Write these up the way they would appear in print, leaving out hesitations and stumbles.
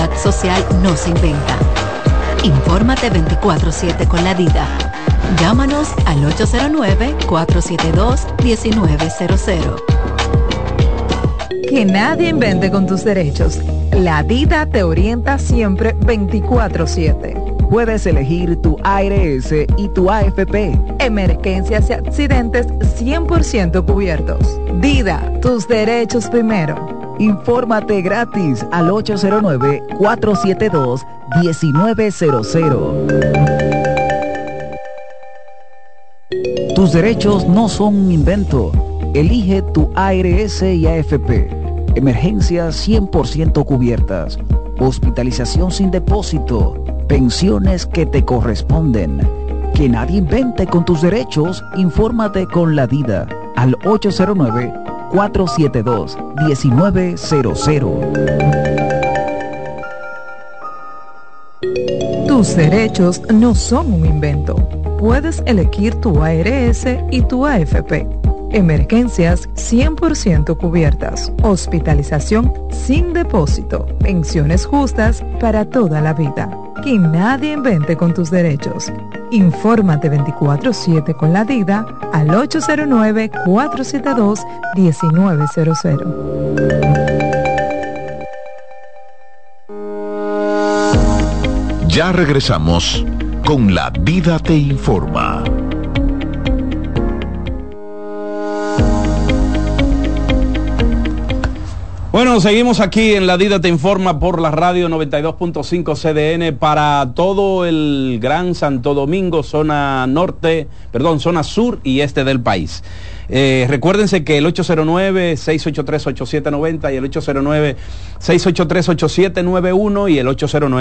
Social no se inventa. Infórmate 24/7 con la Dida. Llámanos al 809-472-1900. Que nadie invente con tus derechos. La Dida te orienta siempre 24/7. Puedes elegir tu ARS y tu AFP. Emergencias y accidentes 100% cubiertos. Dida, tus derechos primero. Infórmate gratis al 809-472-1900. Tus derechos no son un invento. Elige tu ARS y AFP. Emergencias 100% cubiertas. Hospitalización sin depósito. Pensiones que te corresponden. Que nadie invente con tus derechos. Infórmate con la Dida al 809-472-1900. Tus derechos no son un invento. Puedes elegir tu ARS y tu AFP. Emergencias 100% cubiertas. Hospitalización sin depósito. Pensiones justas para toda la vida. Que nadie invente con tus derechos. Infórmate 24/7 con la Dida al 809-472-1900. Ya regresamos con La Vida te informa. Bueno, seguimos aquí en La Vida te informa por la radio 92.5 CDN para todo el Gran Santo Domingo, zona sur y este del país. Recuérdense que el 809-683-8790 y el 809-683-8791 y el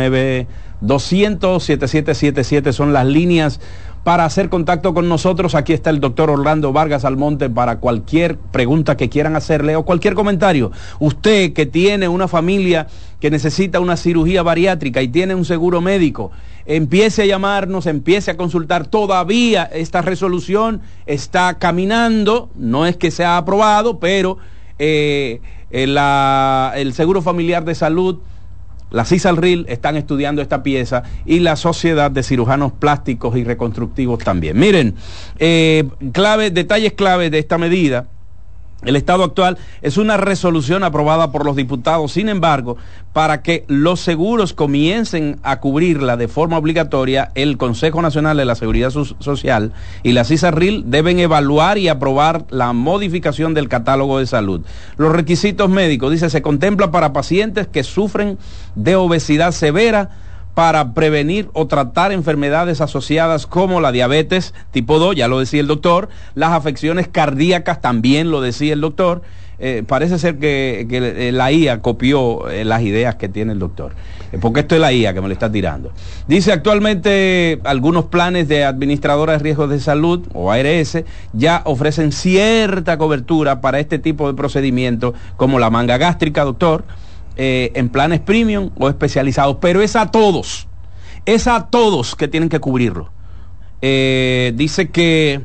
809-200-7777 son las líneas para hacer contacto con nosotros. Aquí está el doctor Orlando Vargas Almonte para cualquier pregunta que quieran hacerle o cualquier comentario. Usted que tiene una familia que necesita una cirugía bariátrica y tiene un seguro médico, empiece a llamarnos, empiece a consultar. Todavía esta resolución está caminando, no es que sea aprobado, pero el Seguro Familiar de Salud, la CISALRIL, están estudiando esta pieza y la Sociedad de Cirujanos Plásticos y Reconstructivos también. Miren, detalles clave de esta medida. El estado actual es una resolución aprobada por los diputados. Sin embargo, para que los seguros comiencen a cubrirla de forma obligatoria, el Consejo Nacional de la Seguridad Social y la CISARRIL deben evaluar y aprobar la modificación del catálogo de salud. Los requisitos médicos, dice, se contempla para pacientes que sufren de obesidad severa, para prevenir o tratar enfermedades asociadas como la diabetes tipo 2, ya lo decía el doctor, las afecciones cardíacas también lo decía el doctor. Parece ser que la IA copió las ideas que tiene el doctor, porque esto es la IA que me lo está tirando. Dice, actualmente algunos planes de administradora de riesgos de salud o ARS ya ofrecen cierta cobertura para este tipo de procedimientos como la manga gástrica, doctor, en planes premium o especializados, pero es a todos que tienen que cubrirlo. Dice que,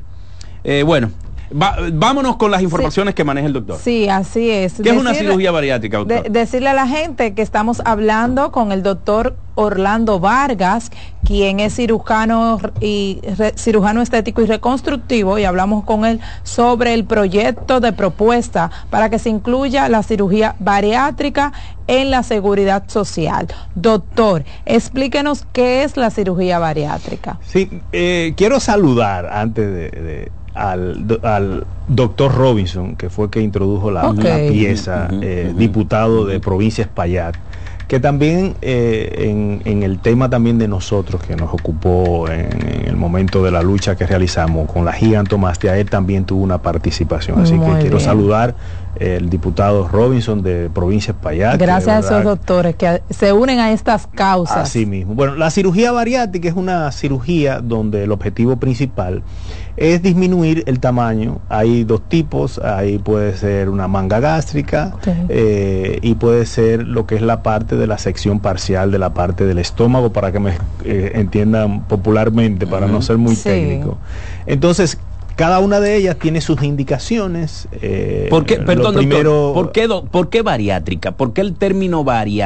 vámonos con las informaciones que maneja el doctor. Sí, así es. ¿Qué es una cirugía bariátrica, doctor? Decirle a la gente que estamos hablando con el doctor Orlando Vargas, quien es cirujano estético y reconstructivo, y hablamos con él sobre el proyecto de propuesta para que se incluya la cirugía bariátrica en la seguridad social. Doctor, explíquenos qué es la cirugía bariátrica. Sí, quiero saludar antes al doctor Robinson, que fue el que introdujo la pieza, diputado de Provincia Espaillat, que también en el tema también de nosotros, que nos ocupó en el momento de la lucha que realizamos con la gigantomastia, él también tuvo una participación. Así que quiero saludar el diputado Robinson de Provincia Espaillat. Gracias a esos doctores que se unen a estas causas. Así mismo. Bueno, la cirugía bariátrica es una cirugía donde el objetivo principal es disminuir el tamaño. Hay dos tipos, ahí puede ser una manga gástrica, y puede ser lo que es la parte de la sección parcial de la parte del estómago, para que me entiendan popularmente, para no ser muy técnico. Entonces, cada una de ellas tiene sus indicaciones. ¿Por qué, perdón, doctor, ¿por qué bariátrica? ¿Por qué el término bariátrica?